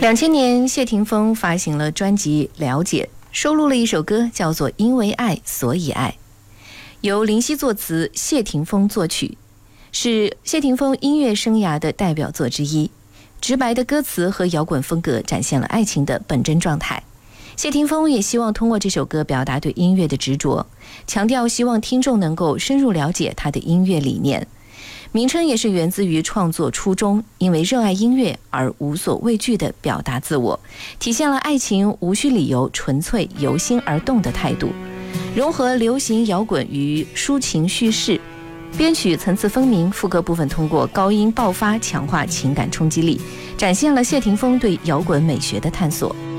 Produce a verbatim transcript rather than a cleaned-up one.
两千年，谢霆锋发行了专辑《了解》，收录了一首歌，叫做《因为爱所以爱》，由林夕作词，谢霆锋作曲，是谢霆锋音乐生涯的代表作之一。直白的歌词和摇滚风格展现了爱情的本真状态。谢霆锋也希望通过这首歌表达对音乐的执着，强调希望听众能够深入了解他的音乐理念。名称也是源自于创作初衷，因为热爱音乐而无所畏惧地表达自我，体现了爱情无需理由、纯粹由心而动的态度，融合流行摇滚与抒情叙事，编曲层次分明，副歌部分通过高音爆发强化情感冲击力，展现了谢霆锋对摇滚美学的探索。